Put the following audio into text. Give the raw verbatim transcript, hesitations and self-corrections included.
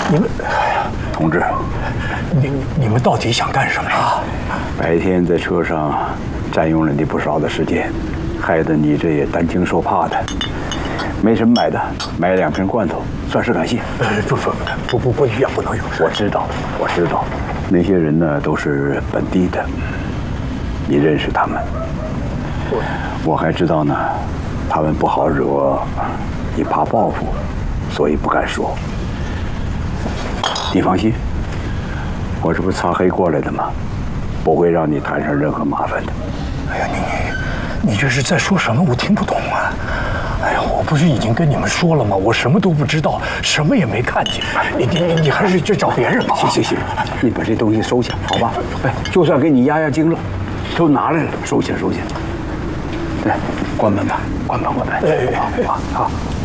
你们， 同志， 你你们到底想干什么啊？ 白天在车上占用了你不少的时间，害得你这也担惊受怕的。没什么买的，买两瓶罐头，算是感谢。 呃，不不不不不需要，不能用。 我知道，我知道，那些人呢都是本地的，你认识他们。我我还知道呢，他们不好惹，你怕报复，所以不敢说。你放心，我这不是擦黑过来的吗？不会让你摊上任何麻烦的。 哎呀，你你这是在说什么？我听不懂啊！哎呀，我不是已经跟你们说了吗？我什么都不知道，什么也没看见。你你你还是去找别人吧。 行行行，你把这东西收下，好吧？哎，就算给你压压惊了，都拿来了，收下收下。对，关门吧，关门关门。哎，好好好。